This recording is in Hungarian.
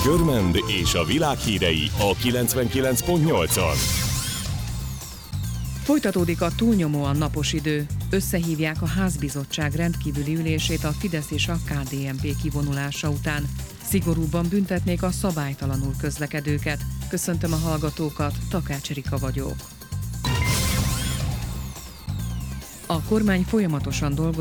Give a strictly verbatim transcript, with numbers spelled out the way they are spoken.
Körmend és a világ hírei a kilencvenkilenc pont nyolcon. Folytatódik a túlnyomóan napos idő. Összehívják a házbizottság rendkívüli ülését a Fidesz és a ká dé en pé kivonulása után. Szigorúbban büntetnék a szabálytalanul közlekedőket. Köszöntöm a hallgatókat, Takács Erika vagyok. A kormány folyamatosan dolgozik